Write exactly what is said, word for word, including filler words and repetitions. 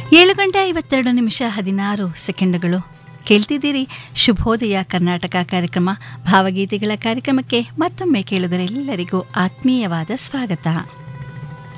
ಏಳು ಗಂಟೆ ಐವತ್ತೆರಡು ನಿಮಿಷ ಹದಿನಾರು ಸೆಕೆಂಡುಗಳು. ಕೇಳ್ತಿದ್ದೀರಿ ಶುಭೋದಯ ಕರ್ನಾಟಕ ಕಾರ್ಯಕ್ರಮ. ಭಾವಗೀತೆಗಳ ಕಾರ್ಯಕ್ರಮಕ್ಕೆ ಮತ್ತೊಮ್ಮೆ ಕೇಳುಗರೆಲ್ಲರಿಗೂ ಆತ್ಮೀಯವಾದ ಸ್ವಾಗತ.